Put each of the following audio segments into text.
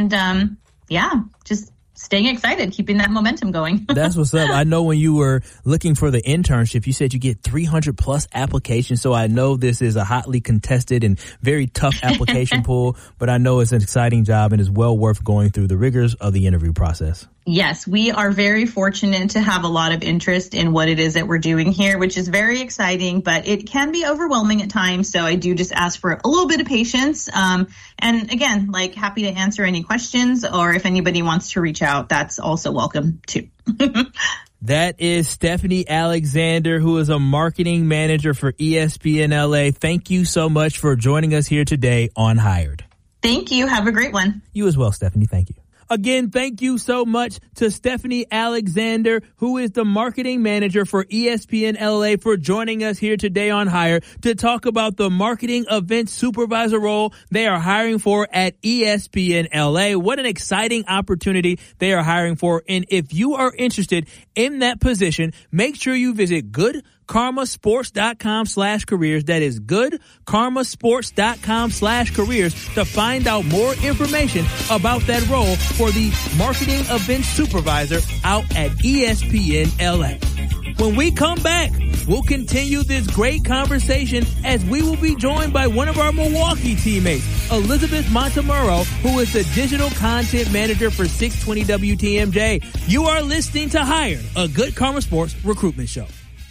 and just staying excited, keeping that momentum going. That's what's up. I know when you were looking for the internship, you said you get 300 plus applications. So I know this is a hotly contested and very tough application pool, but I know it's an exciting job and is well worth going through the rigors of the interview process. Yes, we are very fortunate to have a lot of interest in what it is that we're doing here, which is very exciting, but it can be overwhelming at times. So I do just ask for a little bit of patience. And again, happy to answer any questions, or if anybody wants to reach out, that's also welcome too. That is Stephanie Alexander, who is a marketing manager for ESPN LA. Thank you so much for joining us here today on Hired. Thank you. Have a great one. You as well, Stephanie. Thank you. Again, thank you so much to Stephanie Alexander, who is the marketing manager for ESPN LA, for joining us here today on Hire to talk about the marketing event supervisor role they are hiring for at ESPN LA. What an exciting opportunity they are hiring for. And if you are interested in that position, make sure you visit GoodKarmaSports.com/careers. That is GoodKarmaSports.com/careers to find out more information about that role for the marketing event supervisor out at ESPN LA. When we come back, we'll continue this great conversation as we will be joined by one of our Milwaukee teammates, Elizabeth Montemurro, who is the digital content manager for 620 WTMJ. You are listening to Hired, a Good Karma Sports recruitment show.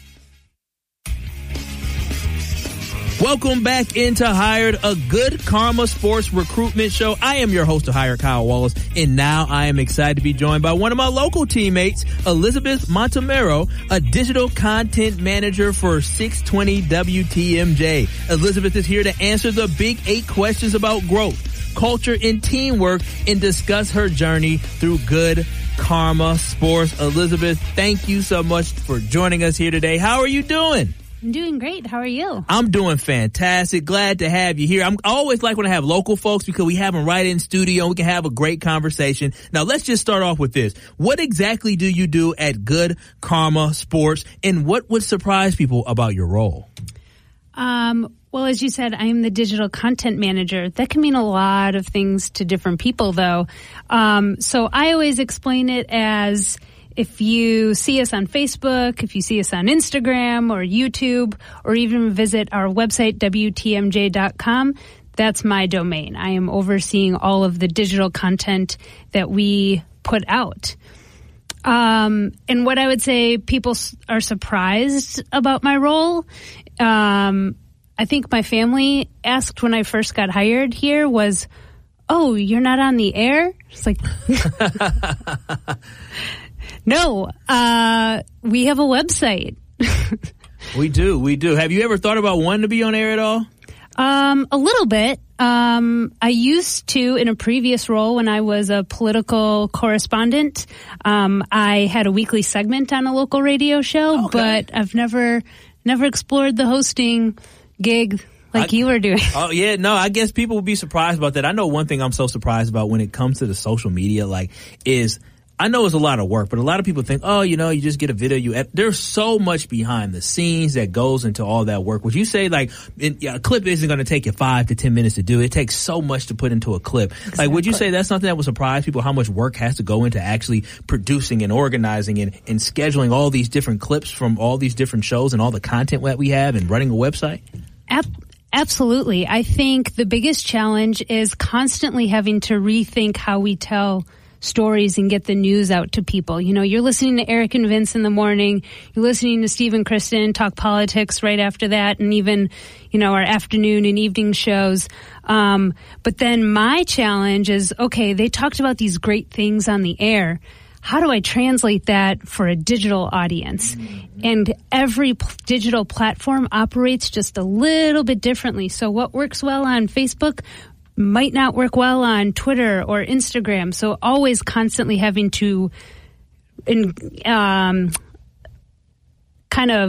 Welcome back into Hired, a Good Karma Sports recruitment show. I am your host of Hired, Kyle Wallace, and now I am excited to be joined by one of my local teammates, Elizabeth Montemurro, a digital content manager for 620 WTMJ. Elizabeth is here to answer the big 8 questions about growth, culture, and teamwork, and discuss her journey through Good Karma Sports. Elizabeth, thank you so much for joining us here today. How are you doing? I'm doing great. How are you? I'm doing fantastic. Glad to have you here. I always like when I have local folks because we have them right in studio and we can have a great conversation. Now, let's just start off with this. What exactly do you do at Good Karma Sports, and what would surprise people about your role? Well, as you said, I am the digital content manager. That can mean a lot of things to different people, though. So I always explain it as, if you see us on Facebook, if you see us on Instagram or YouTube, or even visit our website, WTMJ.com, that's my domain. I am overseeing all of the digital content that we put out. And what I would say people are surprised about my role, I think my family asked when I first got hired here was, "Oh, you're not on the air?" It's like... No, we have a website. We do. Have you ever thought about wanting to be on air at all? A little bit. I used to, in a previous role when I was a political correspondent. I had a weekly segment on a local radio show, but I've never explored the hosting gig like you were doing. Oh, yeah. No, I guess people would be surprised about that. I know one thing I'm so surprised about when it comes to the social media, is I know it's a lot of work, but a lot of people think, you just get a video. There's so much behind the scenes that goes into all that work. Would you say a clip isn't going to take you 5 to 10 minutes to do? It takes so much to put into a clip. Exactly. Would you say that's something that would surprise people, how much work has to go into actually producing and organizing and scheduling all these different clips from all these different shows and all the content that we have and running a website? Absolutely. I think the biggest challenge is constantly having to rethink how we tell stories and get the news out to people. You're listening to Eric and Vince in the morning. You're listening to Steve and Kristen talk politics right after that, and even, our afternoon and evening shows. But then my challenge is, okay, they talked about these great things on the air. How do I translate that for a digital audience? And every digital platform operates just a little bit differently. So what works well on Facebook might not work well on Twitter or Instagram. So always constantly having to kind of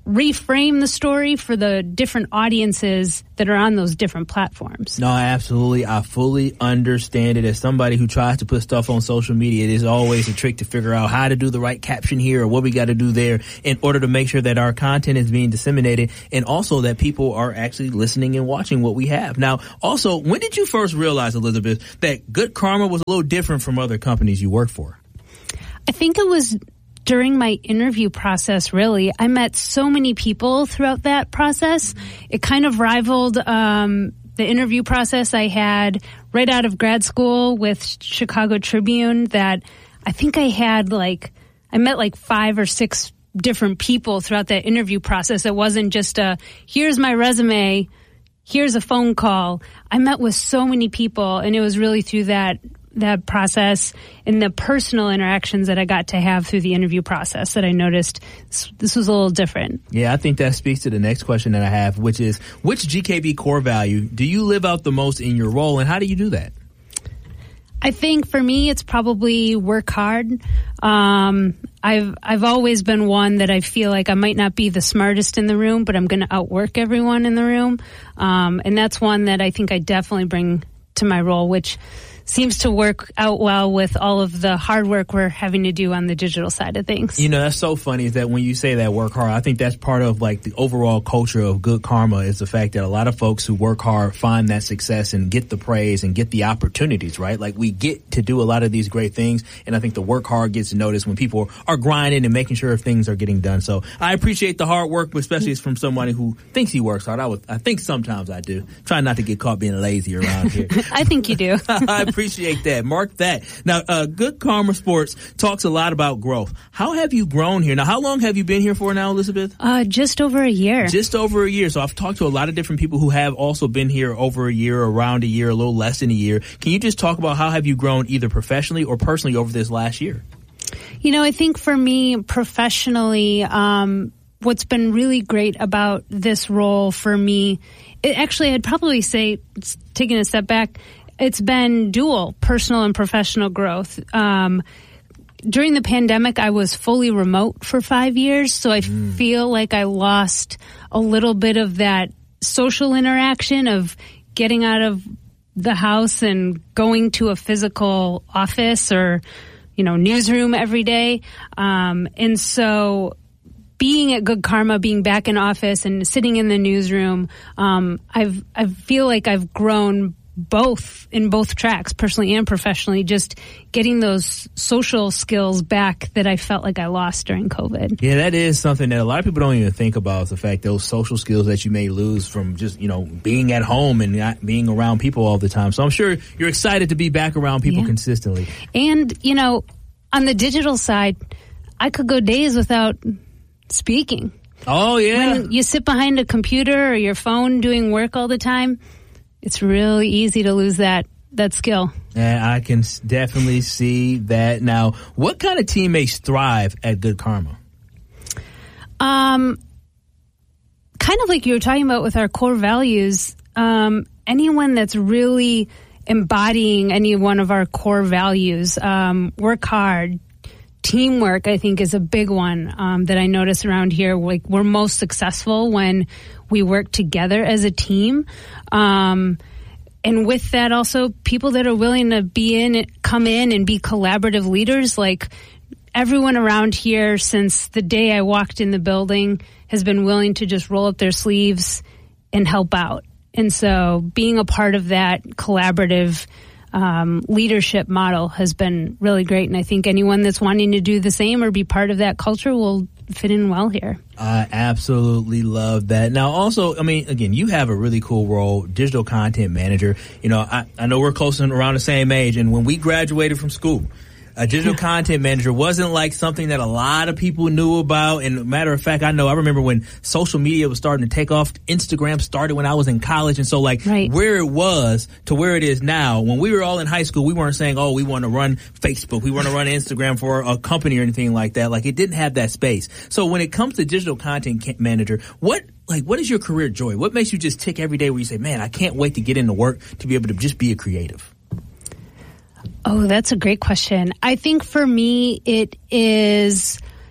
reframe the story for the different audiences that are on those different platforms. No, absolutely. I fully understand it. As somebody who tries to put stuff on social media, it is always a trick to figure out how to do the right caption here or what we got to do there in order to make sure that our content is being disseminated and also that people are actually listening and watching what we have. Now, also, when did you first realize, Elizabeth, that Good Karma was a little different from other companies you work for? I think it was during my interview process, really. I met so many people throughout that process. It kind of rivaled the interview process I had right out of grad school with Chicago Tribune, that I think I met like 5 or 6 different people throughout that interview process. It wasn't just here's my resume, here's a phone call. I met with so many people, and it was really through that process and the personal interactions that I got to have through the interview process that I noticed this was a little different. Yeah, I think that speaks to the next question that I have, which is, which GKB core value do you live out the most in your role, and how do you do that? I think for me, it's probably work hard. I've always been one that I feel like I might not be the smartest in the room, but I'm going to outwork everyone in the room. And that's one that I think I definitely bring to my role, which seems to work out well with all of the hard work we're having to do on the digital side of things. You know, that's so funny is that when you say that work hard, I think that's part of like the overall culture of Good Karma is the fact that a lot of folks who work hard find that success and get the praise and get the opportunities, right? Like we get to do a lot of these great things, and I think the work hard gets noticed when people are grinding and making sure things are getting done. So I appreciate the hard work, but especially it's from somebody who thinks he works hard. I think sometimes I do. Try not to get caught being lazy around here. I think you do. I appreciate that. Mark that. Now, Good Karma Sports talks a lot about growth. How have you grown here? Now, how long have you been here for now, Elizabeth? Just over a year. Just over a year. So I've talked to a lot of different people who have also been here over a year, around a year, a little less than a year. Can you just talk about how have you grown either professionally or personally over this last year? You know, I think for me professionally, what's been really great about this role for me, I'd probably say, taking a step back, it's been dual, personal and professional growth. During the pandemic, I was fully remote for 5 years, so I feel like I lost a little bit of that social interaction of getting out of the house and going to a physical office or, newsroom every day. And so being at Good Karma, being back in office and sitting in the newsroom, I feel like I've grown in both tracks, personally and professionally, just getting those social skills back that I felt like I lost during COVID. Yeah, that is something that a lot of people don't even think about, is the fact those social skills that you may lose from just, being at home and not being around people all the time. So I'm sure you're excited to be back around people consistently. And, on the digital side, I could go days without speaking. Oh, yeah. When you sit behind a computer or your phone doing work all the time, it's really easy to lose that skill. And I can definitely see that. Now, what kind of teammates thrive at Good Karma? Kind of like you were talking about with our core values, anyone that's really embodying any one of our core values, work hard, teamwork, I think, is a big one that I notice around here. Like, we're most successful when we work together as a team. And with that, also people that are willing to come in and be collaborative leaders. Like, everyone around here, since the day I walked in the building, has been willing to just roll up their sleeves and help out. And so being a part of that collaborative leadership model has been really great. And I think anyone that's wanting to do the same or be part of that culture will fit in well here. I absolutely love that. Now, also, again, you have a really cool role, digital content manager. I know we're close and around the same age, and when we graduated from school, a digital content manager wasn't like something that a lot of people knew about. And matter of fact, I remember when social media was starting to take off. Instagram started when I was in college. And so where it was to where it is now, when we were all in high school, we weren't saying, we want to run Facebook. We want to run Instagram for a company or anything like that. Like, it didn't have that space. So when it comes to digital content manager, what is your career joy? What makes you just tick every day where you say, man, I can't wait to get into work to be able to just be a creative? Oh, that's a great question. I think for me, it is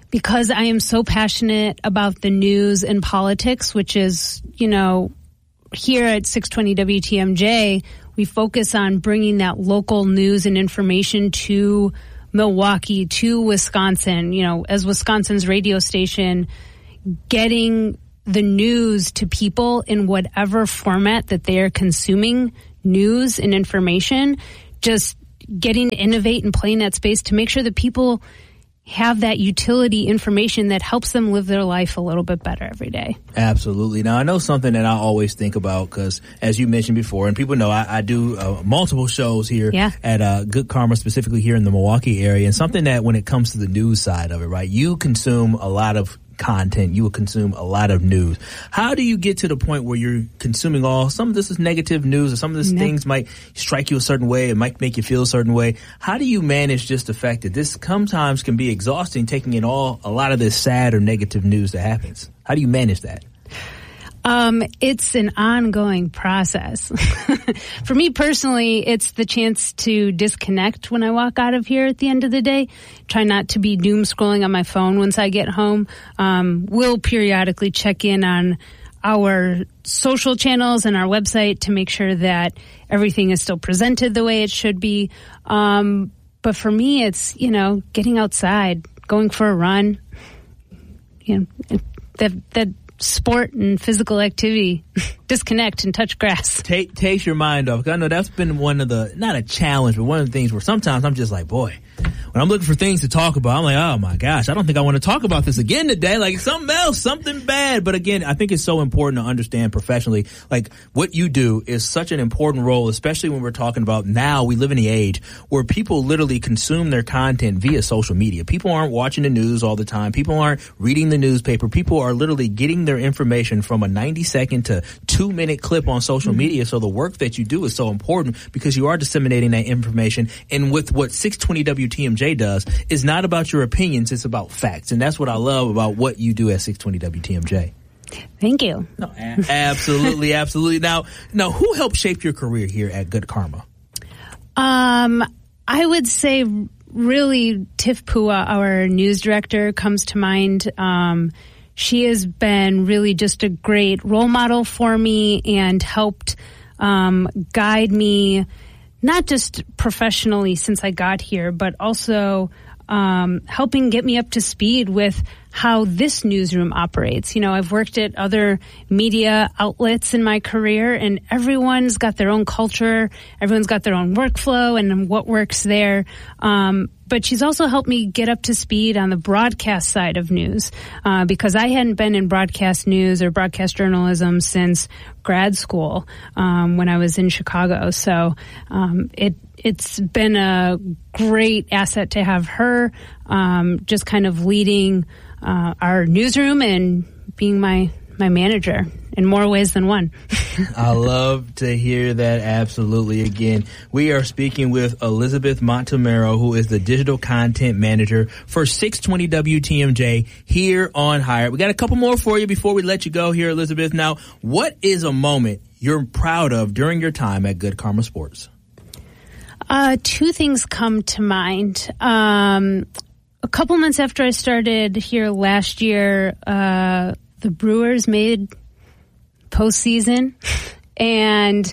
because I am so passionate about the news and politics, which is, here at 620 WTMJ, we focus on bringing that local news and information to Milwaukee, to Wisconsin, as Wisconsin's radio station, getting the news to people in whatever format that they are consuming news and information, just getting to innovate and play in that space to make sure that people have that utility information that helps them live their life a little bit better every day. Absolutely. Now, I know something that I always think about because, as you mentioned before, and people know I do multiple shows here at Good Karma, specifically here in the Milwaukee area, and something that when it comes to the news side of it, right, you consume a lot of content, you will consume a lot of news. How do you get to the point where you're consuming some of this is negative news, or some of these things might strike you a certain way, it might make you feel a certain way? How do you manage just the fact that this sometimes can be exhausting, taking in a lot of this sad or negative news that happens? How do you manage that? It's an ongoing process. For me personally, it's the chance to disconnect when I walk out of here at the end of the day. Try not to be doom scrolling on my phone once I get home. We'll periodically check in on our social channels and our website to make sure that everything is still presented the way it should be. But for me, it's, getting outside, going for a run, that sport and physical activity, disconnect and touch grass. Takes your mind off. I know that's been one of the, not a challenge, but one of the things where sometimes I'm just like, boy, when I'm looking for things to talk about, I'm like, oh my gosh, I don't think I want to talk about this again today. Like something else, something bad. But again, I think it's so important to understand professionally, like what you do is such an important role, especially when we're talking about now we live in the age where people literally consume their content via social media. People aren't watching the news all the time. People aren't reading the newspaper. People are literally getting their information from a 90-second to 2-minute clip on social media. So the work that you do is so important because you are disseminating that information. And with what 620 WTMJ does is not about your opinions, it's about facts. And that's what I love about what you do at 620 WTMJ. Thank you. No, absolutely, absolutely. Now, who helped shape your career here at Good Karma? I would say really Tiff Pua, our news director, comes to mind. She has been really just a great role model for me and helped guide me, not just professionally since I got here, but also helping get me up to speed with how this newsroom operates. I've worked at other media outlets in my career, and everyone's got their own culture, everyone's got their own workflow and what works there. But she's also helped me get up to speed on the broadcast side of news, because I hadn't been in broadcast news or broadcast journalism since grad school, when I was in Chicago. So, it's been a great asset to have her, just kind of leading, our newsroom and being my manager in more ways than one. I love to hear that. Absolutely. Again, we are speaking with Elizabeth Montemero, who is the digital content manager for 620 WTMJ here on Hired. We got a couple more for you before we let you go here, Elizabeth. Now, what is a moment you're proud of during your time at Good Karma Sports? Two things come to mind. A couple months after I started here last year, the Brewers made postseason. And,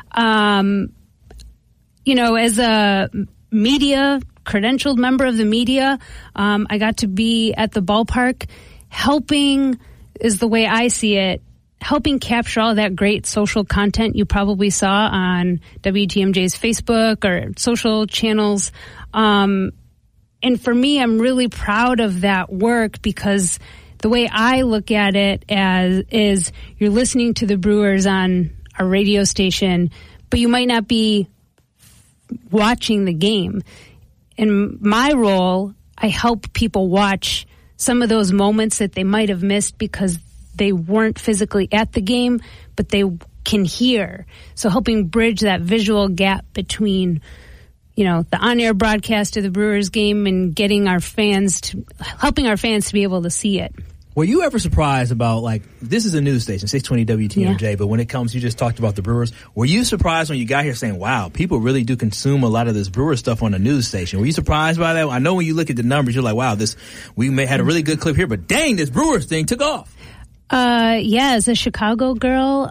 as a credentialed member of the media, I got to be at the ballpark helping, is the way I see it, helping capture all that great social content you probably saw on WTMJ's Facebook or social channels. And for me, I'm really proud of that work because the way I look at it is you're listening to the Brewers on a radio station, but you might not be watching the game. In my role, I help people watch some of those moments that they might have missed because they weren't physically at the game, but they can hear. So helping bridge that visual gap between the on-air broadcast of the Brewers game and helping our fans to be able to see it. Were you ever surprised about, like, this is a news station, 620 WTMJ, but when it comes, you just talked about the Brewers. Were you surprised when you got here saying, wow, people really do consume a lot of this Brewer stuff on the news station? Were you surprised by that? I know when you look at the numbers, you're like, wow, we had a really good clip here, but dang, this Brewers thing took off. As a Chicago girl,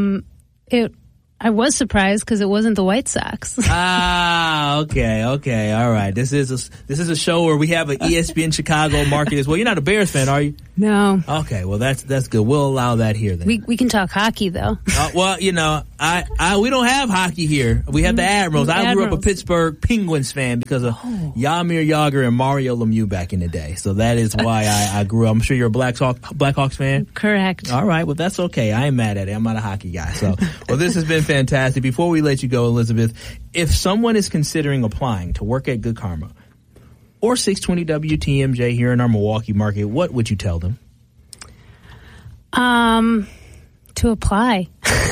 I was surprised because it wasn't the White Sox. Okay, all right. This is a show where we have an ESPN Chicago market as well. You're not a Bears fan, are you? No. Okay, well that's good. We'll allow that here then. We can talk hockey though. Well, we don't have hockey here. We have the Admirals. I grew up a Pittsburgh Penguins fan because of Jaromir Jagr and Mario Lemieux back in the day. So that is why I grew up. I'm sure you're a Blackhawks fan. Correct. All right, well that's okay. I ain't mad at it. I'm not a hockey guy. So, well, this has been fantastic. Before we let you go, Elizabeth, if someone is considering applying to work at Good Karma or 620 WTMJ here in our Milwaukee market, what would you tell them? To apply.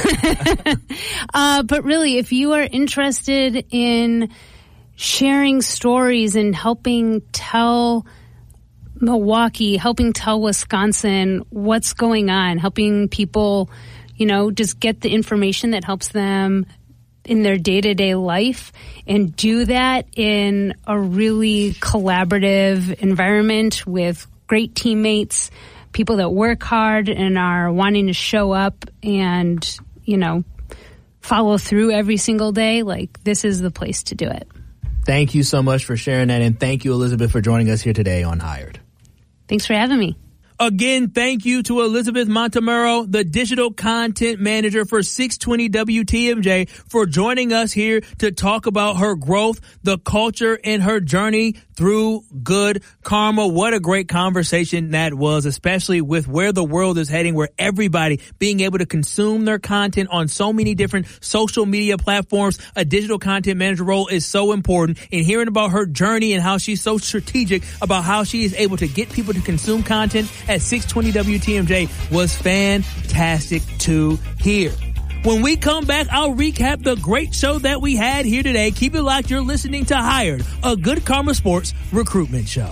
But really, if you are interested in sharing stories and helping tell Milwaukee, helping tell Wisconsin what's going on, helping people, just get the information that helps them in their day-to-day life, and do that in a really collaborative environment with great teammates, people that work hard and are wanting to show up and, follow through every single day, like, this is the place to do it. Thank you so much for sharing that, and thank you, Elizabeth, for joining us here today on Hired. Thanks for having me. Again, thank you to Elizabeth Montemurro, the digital content manager for 620 WTMJ, for joining us here to talk about her growth, the culture, and her journey through Good Karma. What a great conversation that was, especially with where the world is heading, where everybody being able to consume their content on so many different social media platforms. A digital content manager role is so important, and hearing about her journey and how she's so strategic about how she is able to get people to consume content at 620 WTMJ was fantastic to hear. When we come back, I'll recap the great show that we had here today. Keep it locked. You're listening to Hired, a Good Karma Sports recruitment show.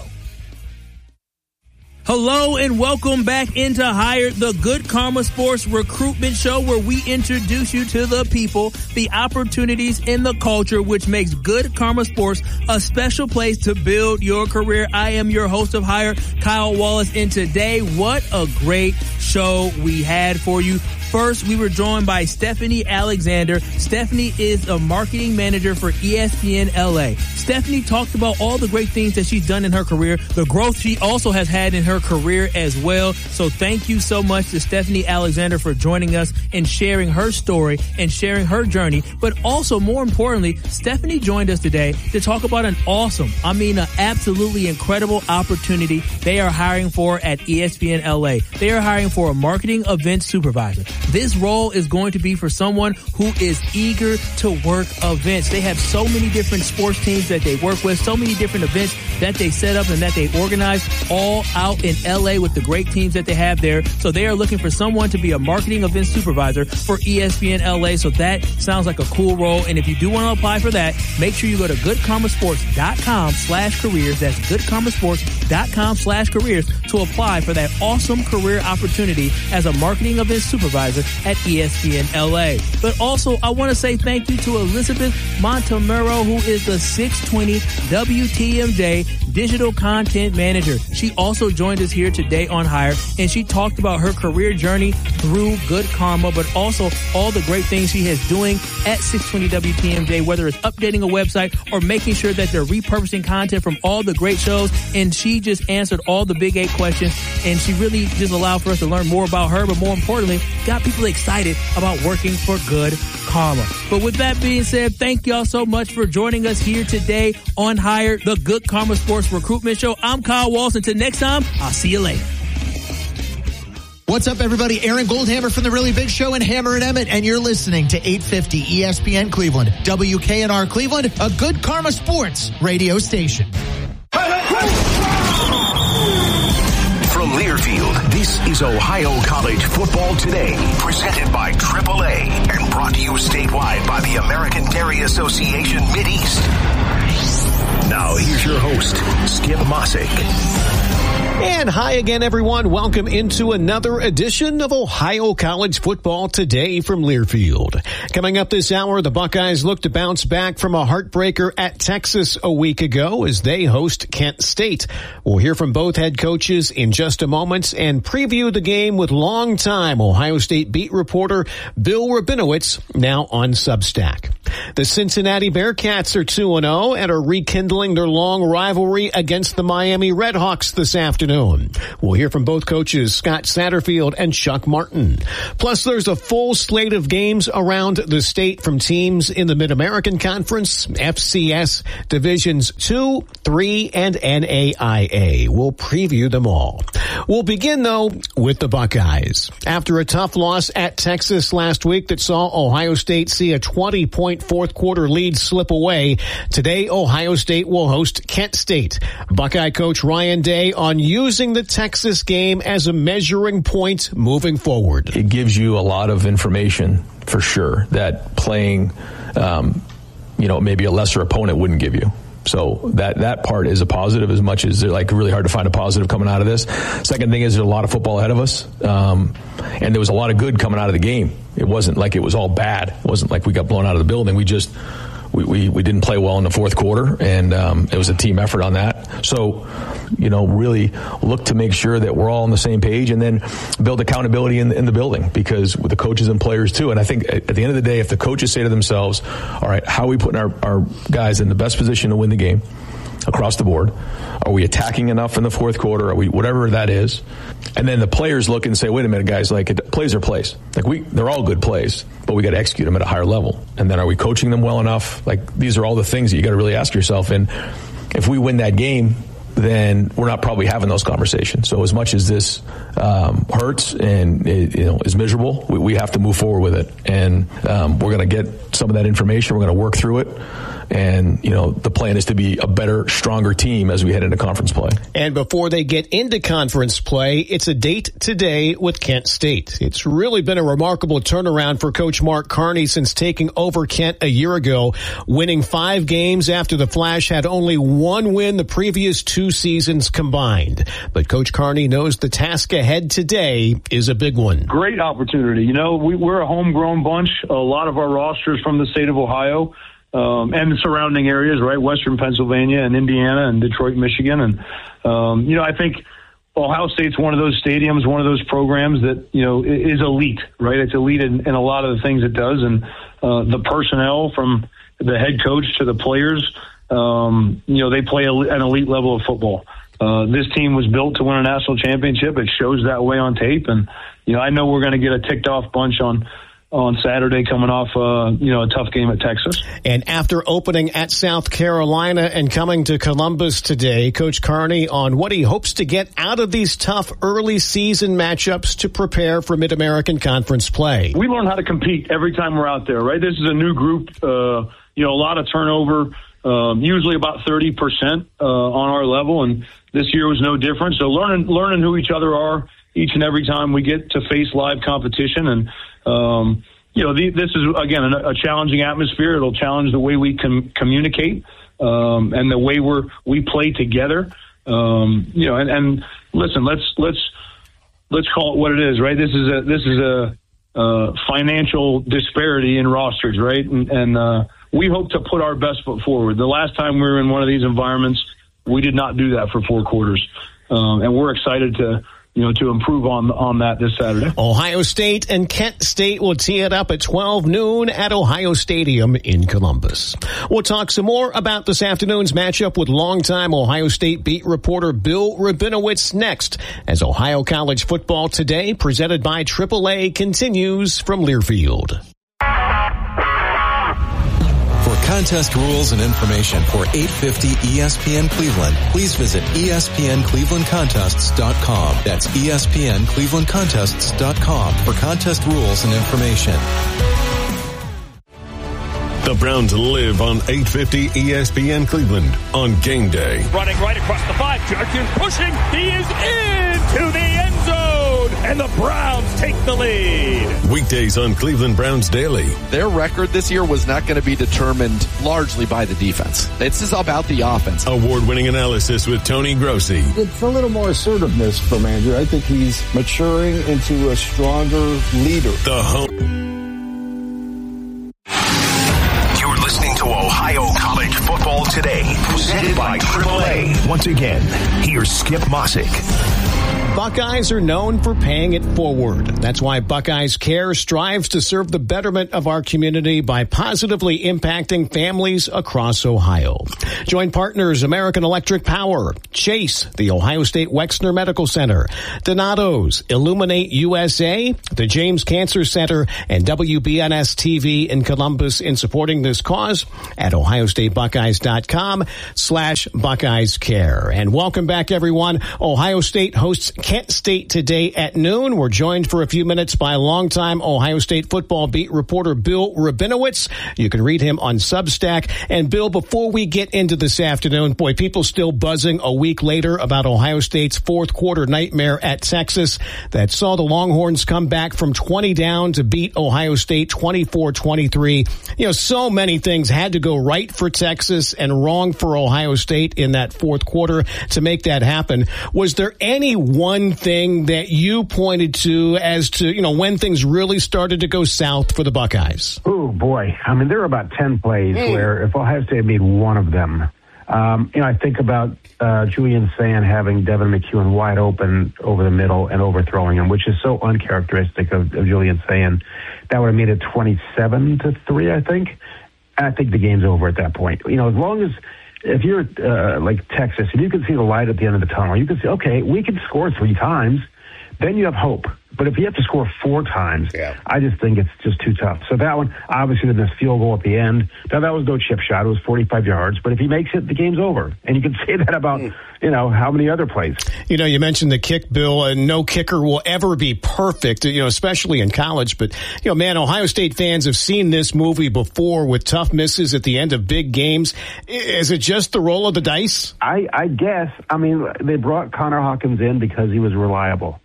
Hello and welcome back into Hired, the Good Karma Sports recruitment show, where we introduce you to the people, the opportunities, and the culture which makes Good Karma Sports a special place to build your career. I am your host of Hired, Kyle Wallace, and today, what a great show we had for you. First, we were joined by Stephanie Alexander. Stephanie is a marketing manager for ESPN LA. Stephanie talked about all the great things that she's done in her career, the growth she also has had in her career as well. So thank you so much to Stephanie Alexander for joining us and sharing her story and sharing her journey. But also, more importantly, Stephanie joined us today to talk about an absolutely incredible opportunity they are hiring for at ESPN LA. They are hiring for a marketing event supervisor. This role is going to be for someone who is eager to work events. They have so many different sports teams that they work with, so many different events that they set up and that they organize, all out in LA with the great teams that they have there. So they are looking for someone to be a marketing event supervisor for ESPN LA. So that sounds like a cool role. And if you do want to apply for that, make sure you go to goodkarmasports.com/careers. That's goodkarmasports.com/careers to apply for that awesome career opportunity as a marketing event supervisor at ESPN LA. But also, I want to say thank you to Elizabeth Montemurro, who is the 620 WTMJ digital content manager. She also joined us here today on Hired, and she talked about her career journey through Good Karma, but also all the great things she is doing at 620 WTMJ, whether it's updating a website or making sure that they're repurposing content from all the great shows. And she just answered all the Big 8 questions, and she really just allowed for us to learn more about her, but more importantly, got people excited about working for Good Karma. But with that being said, thank y'all so much for joining us here today on Hired, the Good Karma Sports recruitment show. I'm Kyle Walsh. Until next time, I'll see you later. What's up, everybody? Aaron Goldhammer from The Really Big Show in Hammer and Emmett, and you're listening to 850 ESPN Cleveland, WKNR Cleveland, a Good Karma Sports radio station. From Learfield, this is Ohio College Football Today, presented by AAA and brought to you statewide by the American Dairy Association Mideast. Now here's your host, Skip Mossick. And hi again, everyone. Welcome into another edition of Ohio College Football Today from Learfield. Coming up this hour, the Buckeyes look to bounce back from a heartbreaker at Texas a week ago as they host Kent State. We'll hear from both head coaches in just a moment and preview the game with longtime Ohio State beat reporter Bill Rabinowitz, now on Substack. The Cincinnati Bearcats are 2-0 and are rekindling their long rivalry against the Miami Redhawks this afternoon. We'll hear from both coaches, Scott Satterfield and Chuck Martin. Plus, there's a full slate of games around the state from teams in the Mid-American Conference, FCS, Divisions 2, 3, and NAIA. We'll preview them all. We'll begin, though, with the Buckeyes. After a tough loss at Texas last week that saw Ohio State see a 20-point fourth quarter lead slip away, today Ohio State will host Kent State. Buckeye coach Ryan Day on using the Texas game as a measuring point moving forward. It gives you a lot of information for sure that playing, maybe a lesser opponent wouldn't give you. So that part is a positive as much as like really hard to find a positive coming out of this. Second thing is there's a lot of football ahead of us. And there was a lot of good coming out of the game. It wasn't like it was all bad. It wasn't like we got blown out of the building. We just, we didn't play well in the fourth quarter, and it was a team effort on that. So, really look to make sure that we're all on the same page and then build accountability in the building, because with the coaches and players too. And I think at the end of the day, if the coaches say to themselves, all right, how are we putting our guys in the best position to win the game across the board? Are we attacking enough in the fourth quarter? Are we, whatever that is? And then the players look and say, wait a minute, guys, plays are plays. They're all good plays, but we got to execute them at a higher level. And then are we coaching them well enough? These are all the things that you got to really ask yourself. And if we win that game, then we're not probably having those conversations. So as much as this hurts and is miserable, we have to move forward with it. And we're going to get some of that information. We're going to work through it. And, the plan is to be a better, stronger team as we head into conference play. And before they get into conference play, it's a date today with Kent State. It's really been a remarkable turnaround for Coach Mark Carney since taking over Kent a year ago, winning 5 games after the Flash had only 1 win the previous 2 seasons combined. But Coach Carney knows the task ahead today is a big one. Great opportunity. We're a homegrown bunch. A lot of our rosters from the state of Ohio. And the surrounding areas, right? Western Pennsylvania and Indiana and Detroit, Michigan. And, I think Ohio State's one of those stadiums, one of those programs that, is elite, right? It's elite in a lot of the things it does. And the personnel from the head coach to the players, they play an elite level of football. This team was built to win a national championship. It shows that way on tape. And, I know we're going to get a ticked off bunch on Saturday coming off, a tough game at Texas. And after opening at South Carolina and coming to Columbus today, Coach Carney on what he hopes to get out of these tough early season matchups to prepare for Mid-American Conference play. We learn how to compete every time we're out there, right? This is a new group, a lot of turnover, usually about 30% on our level, and this year was no different. So learning who each other are each and every time we get to face live competition. And, this is, again, a challenging atmosphere. It'll challenge the way we can communicate and the way we play together. And listen, let's call it what it is, right? This is a financial disparity in rosters, right? And we hope to put our best foot forward. The last time we were in one of these environments, we did not do that for 4 quarters. And we're excited to improve on that this Saturday. Ohio State and Kent State will tee it up at 12 noon at Ohio Stadium in Columbus. We'll talk some more about this afternoon's matchup with longtime Ohio State beat reporter Bill Rabinowitz next, as Ohio College Football Today, presented by AAA, continues from Learfield. For contest rules and information for 850 ESPN Cleveland, please visit ESPNClevelandContests.com. That's ESPNClevelandContests.com for contest rules and information. The Browns live on 850 ESPN Cleveland on game day. Running right across the 5, Jarkin pushing, he is into the end zone! and the Browns take the lead. Weekdays on Cleveland Browns Daily. Their record this year was not going to be determined largely by the defense. This is about the offense. Award-winning analysis with Tony Grossi. It's a little more assertiveness from Andrew. I think he's maturing into a stronger leader. The home. You're listening to Ohio College Football Today, presented by AAA. Once again, here's Skip Mossick. Buckeyes are known for paying it forward. That's why Buckeyes Care strives to serve the betterment of our community by positively impacting families across Ohio. Join partners American Electric Power, Chase, the Ohio State Wexner Medical Center, Donato's, Illuminate USA, the James Cancer Center, and WBNS TV in Columbus in supporting this cause at ohiostatebuckeyes.com/Buckeyes Care. And welcome back, everyone. Ohio State hosts Kent State today at noon. We're joined for a few minutes by longtime Ohio State football beat reporter Bill Rabinowitz. You can read him on Substack. And Bill, before we get into this afternoon, boy, people still buzzing a week later about Ohio State's fourth quarter nightmare at Texas that saw the Longhorns come back from 20 down to beat Ohio State 24-23. You know, so many things had to go right for Texas and wrong for Ohio State in that fourth quarter to make that happen. Was there any one thing that you pointed to as to, you know, when things really started to go south for the Buckeyes? Oh, boy. I mean, there were about 10 plays where if Ohio State made one of them, I think about Julian Sand having Devin McEwen wide open over the middle and overthrowing him, which is so uncharacteristic of Julian Sand. That would have made it 27-3, I think. I think the game's over at that point. You know, as long as if you're like Texas and you can see the light at the end of the tunnel, you can say, okay, we can score 3 times, then you have hope. But if you have to score 4 times, I just think it's just too tough. So that one, obviously, the missed field goal at the end. Now, that was no chip shot. It was 45 yards. But if he makes it, the game's over. And you can say that about, you know, how many other plays. You know, you mentioned the kick, Bill, and no kicker will ever be perfect, you know, especially in college. But, you know, man, Ohio State fans have seen this movie before with tough misses at the end of big games. Is it just the roll of the dice? I guess. I mean, they brought Connor Hawkins in because he was reliable.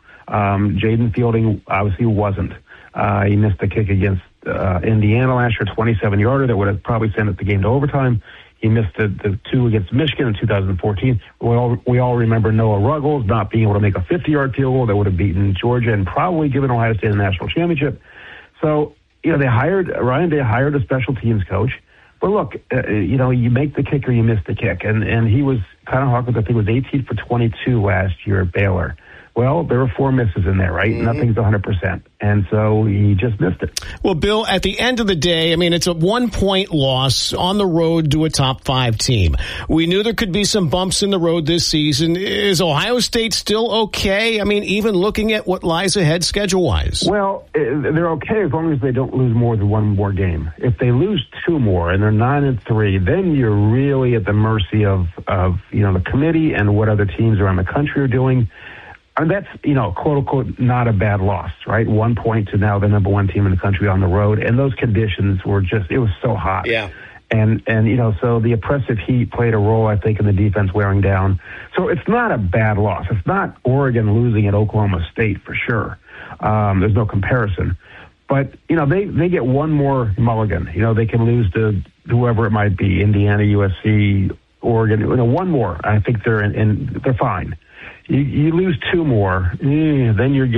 Jaden Fielding obviously wasn't. He missed the kick against Indiana last year, 27-yarder that would have probably sent the game to overtime. He missed the 2 against Michigan in 2014. We all remember Noah Ruggles not being able to make a 50-yard field goal that would have beaten Georgia and probably given Ohio State a national championship. So, you know, Ryan Day hired a special teams coach. But look, you know, you make the kick or you miss the kick. And he was, Connor Hawkins, I think, was 18 for 22 last year at Baylor. Well, there were 4 misses in there, right? Mm-hmm. Nothing's 100%. And so he just missed it. Well, Bill, at the end of the day, I mean, it's a 1-point loss on the road to a top 5 team. We knew there could be some bumps in the road this season. Is Ohio State still okay? I mean, even looking at what lies ahead schedule-wise. Well, they're okay as long as they don't lose more than 1 more game. If they lose 2 more and they're 9-3, then you're really at the mercy of you know, the committee and what other teams around the country are doing. And that's, you know, quote unquote, not a bad loss, right? 1 point to now the number 1 team in the country on the road. And those conditions were just, it was so hot. Yeah. And you know, so the oppressive heat played a role, I think, in the defense wearing down. So it's not a bad loss. It's not Oregon losing at Oklahoma State for sure. There's no comparison. But, you know, they get 1 more mulligan. You know, they can lose to whoever it might be, Indiana, USC, Oregon. You know, 1 more. I think they're fine. You lose 2 more, then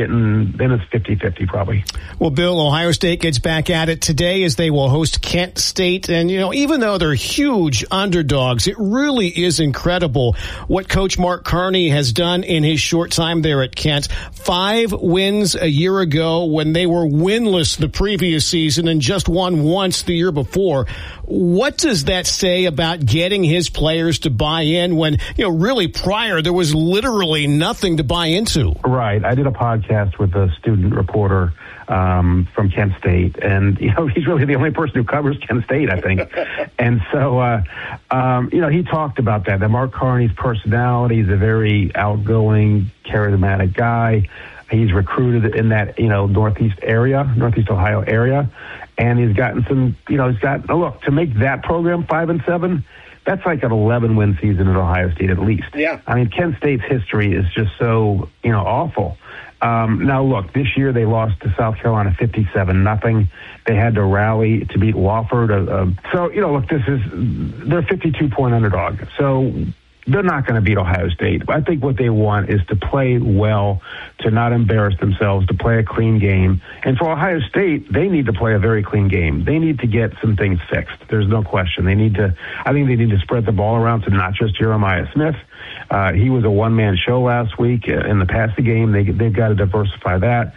it's 50-50 probably. Well, Bill, Ohio State gets back at it today as they will host Kent State. And, you know, even though they're huge underdogs, it really is incredible what Coach Mark Carney has done in his short time there at Kent. 5 wins a year ago when they were winless the previous season and just won once the year before. What does that say about getting his players to buy in when, you know, really prior there was literally nothing to buy into? Right. I did a podcast with a student reporter from Kent State, and, you know, he's really the only person who covers Kent State, I think. And so, you know, he talked about that Mark Carney's personality is a very outgoing, charismatic guy. He's recruited in that, you know, Northeast Ohio area. And he's gotten some, you know, look, to make that program 5-7, that's like an 11-win season at Ohio State at least. Yeah. I mean, Kent State's history is just so, you know, awful. Now, look, this year they lost to South Carolina 57-0. They had to rally to beat Wofford. So, look, they're a 52-point underdog. So they're not going to beat Ohio State. I think what they want is to play well, to not embarrass themselves, to play a clean game. And for Ohio State, they need to play a very clean game. They need to get some things fixed. There's no question. I think they need to spread the ball around to not just Jeremiah Smith. He was a one-man show last week in the passing game. They've got to diversify that.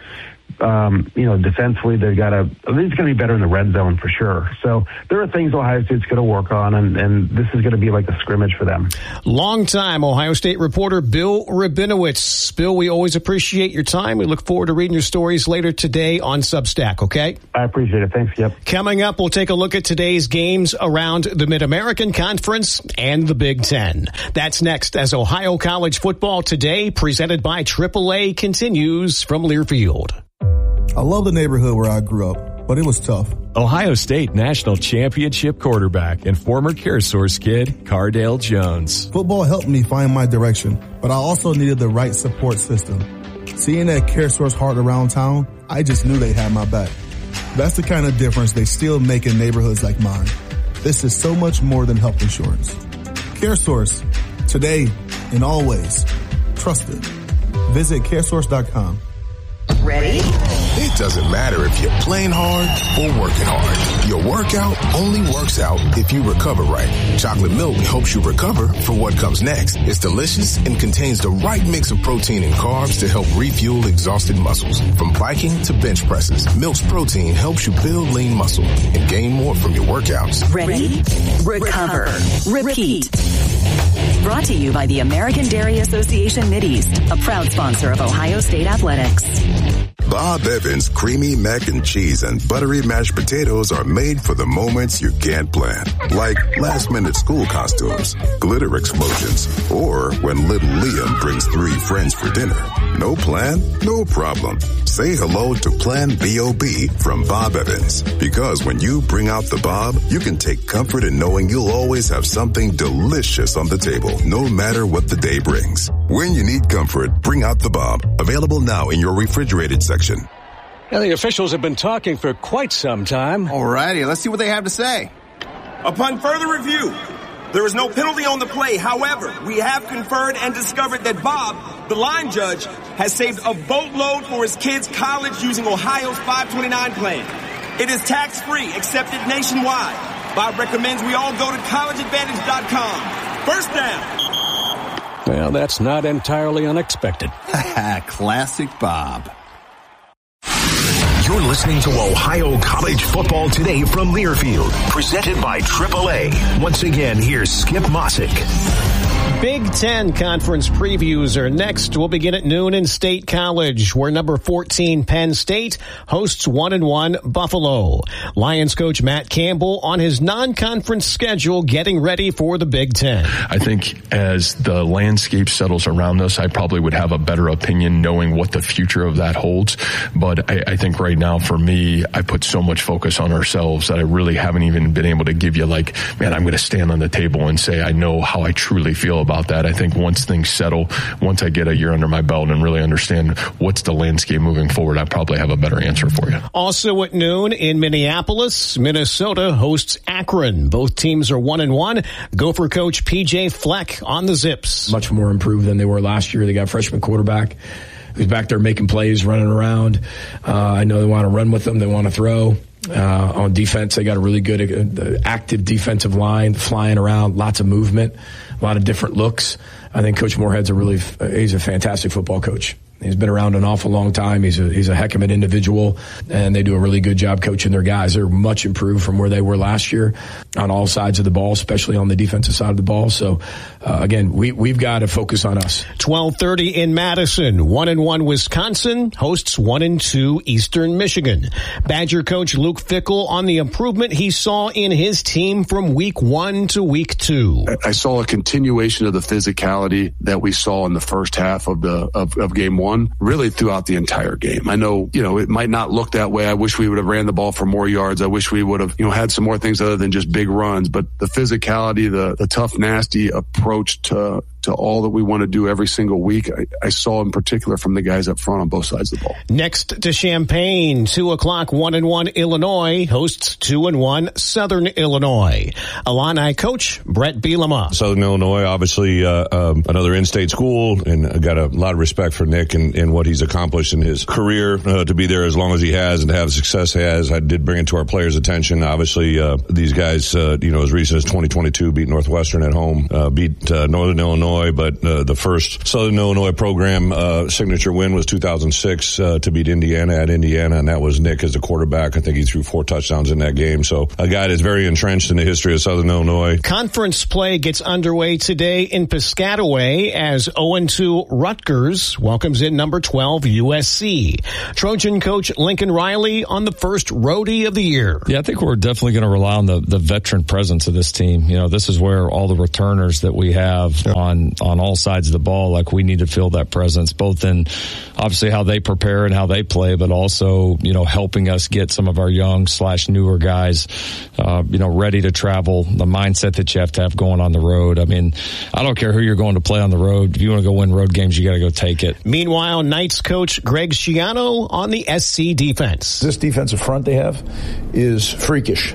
Defensively, they've got to. It's going to be better in the red zone for sure. So there are things Ohio State's going to work on, and this is going to be like a scrimmage for them. Longtime Ohio State reporter Bill Rabinowitz. Bill, we always appreciate your time. We look forward to reading your stories later today on Substack, okay? I appreciate it. Thanks, yep. Coming up, we'll take a look at today's games around the Mid-American Conference and the Big Ten. That's next as Ohio College Football Today, presented by AAA, continues from Learfield. I love the neighborhood where I grew up, but it was tough. Ohio State National Championship quarterback and former CareSource kid, Cardale Jones. Football helped me find my direction, but I also needed the right support system. Seeing that CareSource heart around town, I just knew they had my back. That's the kind of difference they still make in neighborhoods like mine. This is so much more than health insurance. CareSource, today and always. Trusted. Visit CareSource.com. Ready? It doesn't matter if you're playing hard or working hard. Your workout only works out if you recover right. Chocolate milk helps you recover for what comes next. It's delicious and contains the right mix of protein and carbs to help refuel exhausted muscles. From biking to bench presses, Milk's protein helps you build lean muscle and gain more from your workouts. Ready? Recover. Repeat. Brought to you by the American Dairy Association Mideast, a proud sponsor of Ohio State Athletics. Bob Evans creamy mac and cheese and buttery mashed potatoes are made for the moments you can't plan. Like last-minute school costumes, glitter explosions, or when little Liam brings 3 friends for dinner. No plan? No problem. Say hello to Plan B.O.B. from Bob Evans. Because when you bring out the Bob, you can take comfort in knowing you'll always have something delicious on the table, no matter what the day brings. When you need comfort, bring out the Bob. Available now in your refrigerated section. Now, the officials have been talking for quite some time. All righty, let's see what they have to say. Upon further review, there is no penalty on the play. However, we have conferred and discovered that Bob, the line judge, has saved a boatload for his kids' college using Ohio's 529 plan. It is tax-free, accepted nationwide. Bob recommends we all go to collegeadvantage.com. First down. Well, that's not entirely unexpected. Classic Bob. You're listening to Ohio College Football Today from Learfield, presented by AAA. Once again, here's Skip Mossick. Big Ten Conference previews are next. We'll begin at noon in State College, where number 14 Penn State hosts 1-1 Buffalo. Lions coach Matt Campbell on his non-conference schedule getting ready for the Big Ten. I think as the landscape settles around us, I probably would have a better opinion knowing what the future of that holds. But I think right now for me, I put so much focus on ourselves that I really haven't even been able to give you like, man, I'm going to stand on the table and say I know how I truly feel about that. I think once things settle, once I get a year under my belt and really understand what's the landscape moving forward, I probably have a better answer for you. Also at noon in Minneapolis, Minnesota hosts Akron. Both teams are 1-1. Gopher coach PJ Fleck on the Zips. Much more improved than they were last year. They got a freshman quarterback who's back there making plays, running around. I know they want to run with them. They want to throw. On defense, they got a really good active defensive line, flying around, lots of movement, a lot of different looks. I think Coach Moorhead's he's a fantastic football coach. He's been around an awful long time. He's a heck of an individual, and they do a really good job coaching their guys. They're much improved from where they were last year on all sides of the ball, especially on the defensive side of the ball. So, again, we've got to focus on us. 12:30 in Madison. 1-1 Wisconsin hosts 1-2 Eastern Michigan. Badger coach Luke Fickell on the improvement he saw in his team from week 1 to week 2. I saw a continuation of the physicality that we saw in the first half of game 1. Really throughout the entire game. I know, it might not look that way. I wish we would have ran the ball for more yards. I wish we would have, had some more things other than just big runs. But the physicality, the tough, nasty approach to to all that we want to do every single week, I saw in particular from the guys up front on both sides of the ball. Next to Champaign, 2:00, 1-1 Illinois hosts 2-1 Southern Illinois. Illini coach Brett Bielema. Southern Illinois, obviously another in-state school, and I got a lot of respect for Nick and what he's accomplished in his career, to be there as long as he has and to have the success he has. I did bring it to our players' attention. Obviously, these guys, as recent as 2022, beat Northwestern at home, beat Northern Illinois, but the first Southern Illinois program signature win was 2006 to beat Indiana at Indiana, and that was Nick as a quarterback. I think he threw 4 touchdowns in that game. So a guy that's very entrenched in the history of Southern Illinois. Conference play gets underway today in Piscataway as 0-2 Rutgers welcomes in number 12 USC. Trojan coach Lincoln Riley on the first roadie of the year. Yeah, I think we're definitely going to rely on the veteran presence of this team. This is where all the returners that we have on all sides of the ball, like we need to feel that presence, both in obviously how they prepare and how they play, but also, helping us get some of our young / newer guys, ready to travel, the mindset that you have to have going on the road. I mean, I don't care who you're going to play on the road. If you want to go win road games, you got to go take it. Meanwhile, Knights coach Greg Schiano on the SC defense. This defensive front they have is freakish.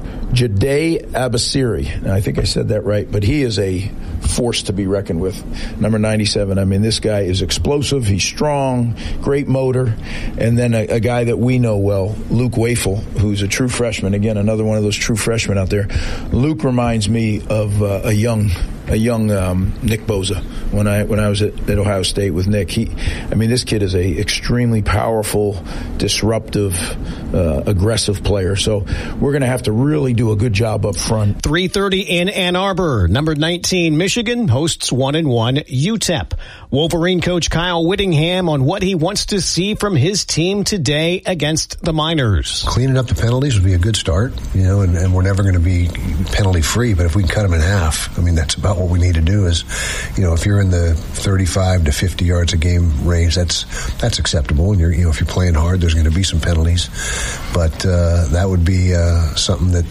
Jade Abasiri, I think I said that right, but he is a force to be reckoned with. Number 97, I mean, this guy is explosive, he's strong, great motor. And then a guy that we know well, Luke Wafel, who's a true freshman. Again, another one of those true freshmen out there. Luke reminds me of a young Nick Bosa when I was at Ohio State with Nick. This kid is a extremely powerful, disruptive, aggressive player. So we're going to have to really do a good job up front. 3:30 in Ann Arbor. Number 19 Michigan hosts 1-1 UTEP. Wolverine coach Kyle Whittingham on what he wants to see from his team today against the Miners. Cleaning up the penalties would be a good start, and we're never going to be penalty free, but if we can cut them in half, that's about what we need to do is, if you're in the 35 to 50 yards a game range, that's acceptable. And if you're playing hard, there's going to be some penalties, but that would be something that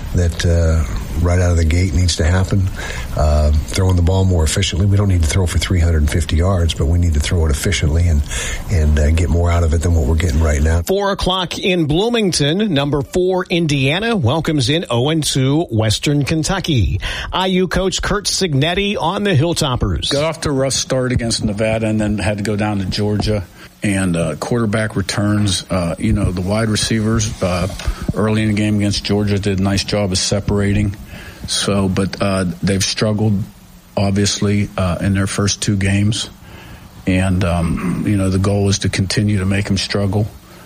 right out of the gate needs to happen. Throwing the ball more efficiently. We don't need to throw for 350 yards, but we need to throw it efficiently and get more out of it than what we're getting right now. 4:00 in Bloomington. Number 4 Indiana welcomes in 0-2 Western Kentucky. IU coach Kurt Signetti on the Hilltoppers. Got off to a rough start against Nevada and then had to go down to Georgia. And quarterback returns, the wide receivers early in the game against Georgia did a nice job of separating. So, but they've struggled, obviously, in their first 2 games. And, the goal is to continue to make them struggle.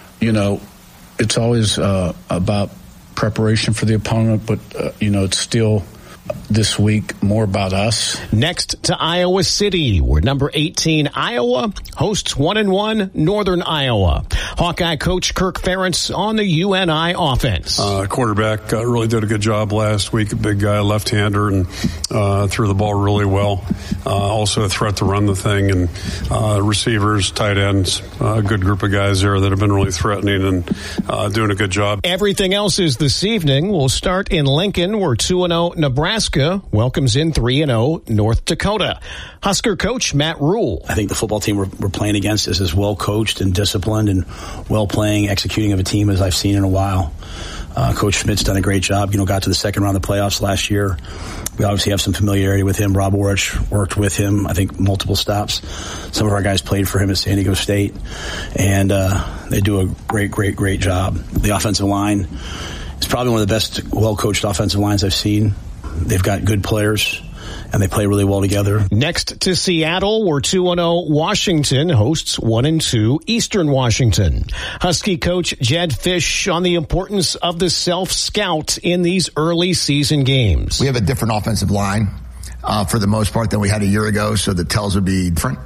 It's always about preparation for the opponent, but, it's still this week more about us. Next to Iowa City, where number 18 Iowa hosts 1-1 Northern Iowa. Hawkeye coach Kirk Ferentz on the UNI offense. Quarterback really did a good job last week. A big guy, left-hander, and threw the ball really well. Also a threat to run the thing, and receivers, tight ends, a good group of guys there that have been really threatening and doing a good job. Everything else is this evening. We'll start in Lincoln, where 2-0 Nebraska welcomes in 3-0 North Dakota. Husker coach Matt Rule. I think the football team we're playing against is as well coached and disciplined and well playing, executing of a team as I've seen in a while. Coach Schmidt's done a great job. Got to the second round of the playoffs last year. We obviously have some familiarity with him. Rob Orich worked with him, I think, multiple stops. Some of our guys played for him at San Diego State, and they do a great job. The offensive line is probably one of the best, well-coached offensive lines I've seen. They've got good players, and they play really well together. Next to Seattle, where 2-0 Washington hosts 1-2 Eastern Washington. Husky coach Jed Fish on the importance of the self-scout in these early season games. We have a different offensive line for the most part than we had a year ago, so the tells would be different.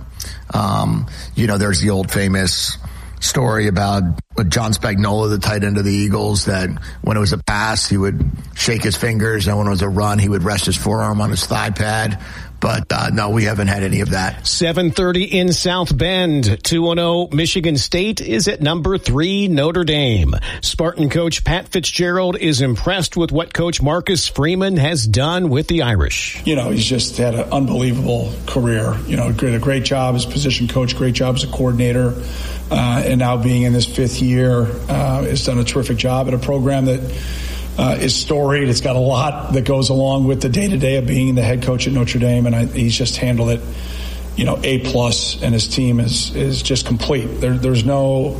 There's the old famous story about John Spagnuolo, the tight end of the Eagles, that when it was a pass, he would shake his fingers, and when it was a run, he would rest his forearm on his thigh pad. But no, we haven't had any of that. 7:30 in South Bend. 2-0 Michigan State is at number 3 Notre Dame. Spartan coach Pat Fitzgerald is impressed with what coach Marcus Freeman has done with the Irish. You know, he's just had an unbelievable career. You know, did a great job as position coach, great job as a coordinator, and now being in this 5th year, has done a terrific job at a program that is storied. It's got a lot that goes along with the day-to-day of being the head coach at Notre Dame, and he's just handled it, you know, A+, and his team is just complete. There's not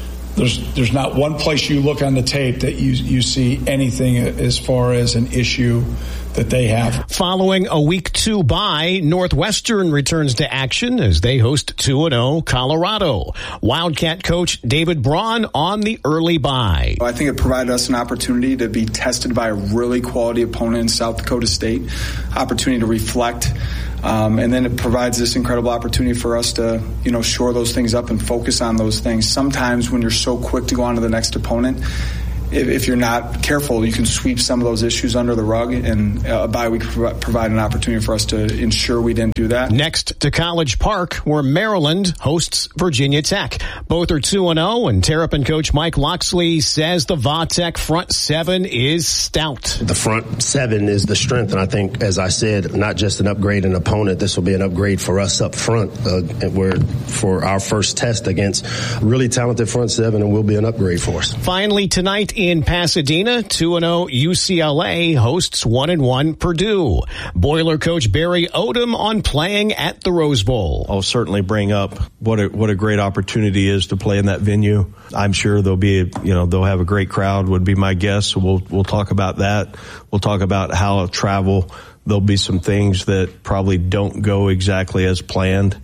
one place you look on the tape that you see anything as far as an issue that they have. Following a week 2 bye, Northwestern returns to action as they host 2-0 Colorado. Wildcat coach David Braun on the early bye. I think it provided us an opportunity to be tested by a really quality opponent in South Dakota State, opportunity to reflect. And then it provides this incredible opportunity for us to, you know, shore those things up and focus on those things. Sometimes when you're so quick to go on to the next opponent, if you're not careful, you can sweep some of those issues under the rug, and a bye week provide an opportunity for us to ensure we didn't do that. Next to College Park, where Maryland hosts Virginia Tech. Both are 2-0, and Terrapin coach Mike Loxley says the Va-Tech front 7 is stout. The front 7 is the strength, and I think, as I said, not just an upgrade in opponent, this will be an upgrade for us up front, where for our first test against a really talented front 7, and will be an upgrade for us. Finally tonight in Pasadena, 2-0 UCLA hosts 1-1 Purdue. Boiler coach Barry Odom on playing at the Rose Bowl. I'll certainly bring up what a great opportunity is to play in that venue. I'm sure they'll have a great crowd, would be my guess. So we'll talk about that. We'll talk about how travel. There'll be some things that probably don't go exactly as planned.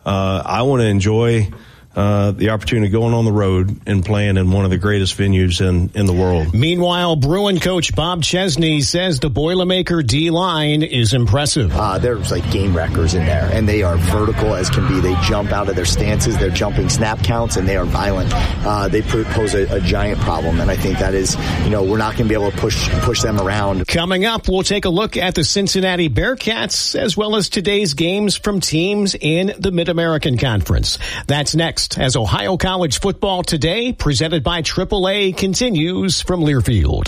I want to enjoy the opportunity of going on the road and playing in one of the greatest venues in the world. Meanwhile, Bruin coach Bob Chesney says the Boilermaker D-line is impressive. There's like game wreckers in there, and they are vertical as can be. They jump out of their stances, they're jumping snap counts, and they are violent. They pose a giant problem, and I think that is, we're not going to be able to push them around. Coming up, we'll take a look at the Cincinnati Bearcats, as well as today's games from teams in the Mid-American Conference. That's next, as Ohio College Football Today, presented by AAA, continues from Learfield.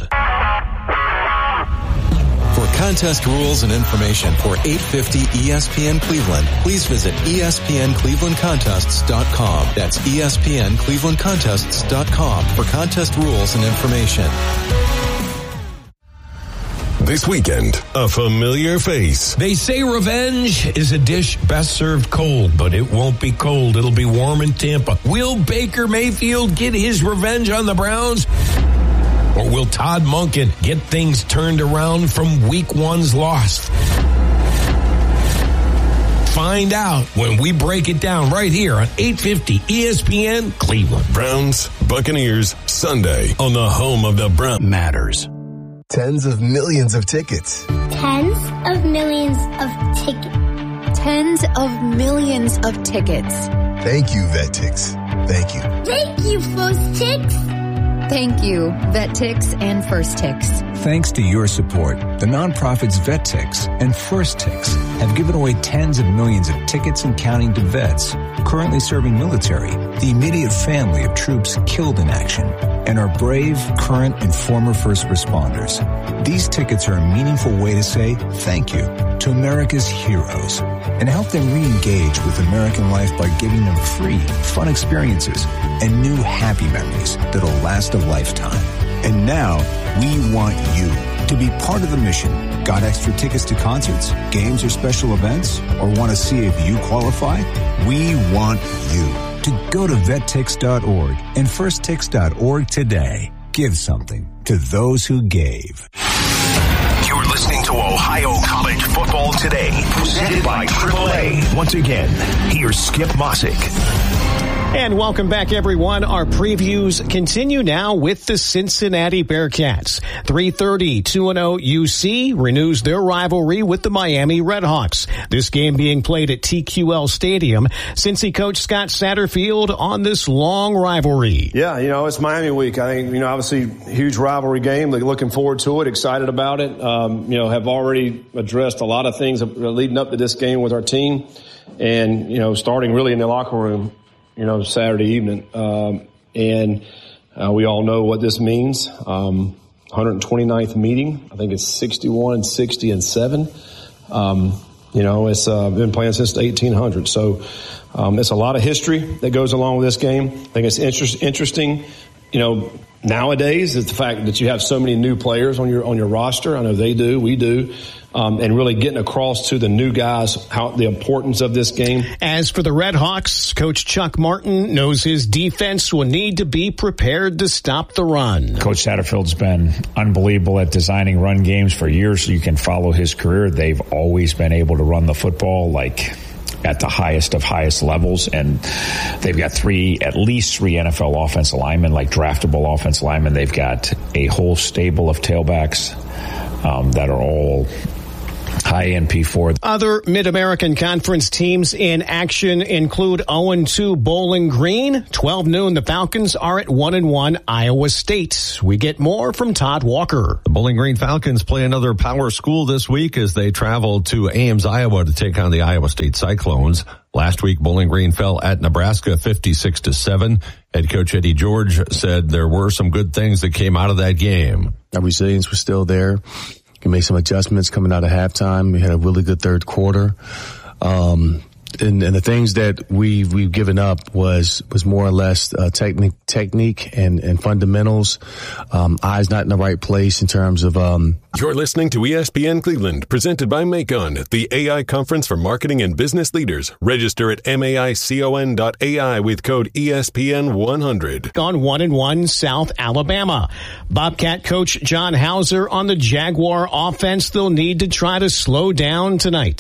For contest rules and information for 850 ESPN Cleveland, please visit ESPNClevelandContests.com. That's ESPNClevelandContests.com for contest rules and information. This weekend, a familiar face. They say revenge is a dish best served cold, but it won't be cold. It'll be warm in Tampa. Will Baker Mayfield get his revenge on the Browns? Or will Todd Monken get things turned around from week 1's loss? Find out when we break it down right here on 850 ESPN Cleveland. Browns, Buccaneers, Sunday on the home of the Browns. Matters. Tens of millions of tickets. Tens of millions of tickets. Tens of millions of tickets. Thank you, VetTix. Thank you. Thank you, FirstTix. Thank you, VetTix and FirstTix. Thanks to your support, the nonprofits VetTix and FirstTix have given away tens of millions of tickets and counting to vets currently serving military, the immediate family of troops killed in action, and our brave, current, and former first responders. These tickets are a meaningful way to say thank you to America's heroes and help them re-engage with American life by giving them free, fun experiences and new happy memories that'll last a lifetime. And now, we want you to be part of the mission. Got extra tickets to concerts, games, or special events? Or want to see if you qualify? We want you to go to vettix.org and firsttix.org today. Give something to those who gave. You're listening to Ohio College Football Today, presented by AAA. Once again, here's Skip Mossick. And welcome back, everyone. Our previews continue now with the Cincinnati Bearcats. 3:30, 2-0 UC renews their rivalry with the Miami Redhawks. This game being played at TQL Stadium. Cincy coach Scott Satterfield on this long rivalry. Yeah, it's Miami week. I think, obviously huge rivalry game. Looking forward to it, excited about it. Have already addressed a lot of things leading up to this game with our team. And, starting really in the locker room, Saturday evening. We all know what this means. 129th meeting. I think it's 61, 60, and 7. It's been playing since the 1800s. So it's a lot of history that goes along with this game. I think it's interesting, nowadays is the fact that you have so many new players on your roster. I know they do, we do. And really getting across to the new guys the importance of this game. As for the Redhawks, Coach Chuck Martin knows his defense will need to be prepared to stop the run. Coach Satterfield's been unbelievable at designing run games for years. You can follow his career. They've always been able to run the football at the highest of highest levels, and they've got at least three NFL offensive linemen, draftable offensive linemen. They've got a whole stable of tailbacks that are all high NP4. Other Mid-American Conference teams in action include 0-2 Bowling Green. 12 noon, the Falcons are at 1-1 Iowa State. We get more from Todd Walker. The Bowling Green Falcons play another power school this week as they travel to Ames, Iowa to take on the Iowa State Cyclones. Last week, Bowling Green fell at Nebraska 56-7. Head coach Eddie George said there were some good things that came out of that game. Our resilience was still there. We made some adjustments coming out of halftime. We had a really good third quarter. And the things that we've given up was more or less technique and fundamentals. Eyes not in the right place in terms of. You're listening to ESPN Cleveland, presented by Macon, the AI conference for marketing and business leaders. Register at maicon.ai with code ESPN100. On 1-1 South Alabama. Bobcat coach John Hauser on the Jaguar offense. They'll need to try to slow down tonight.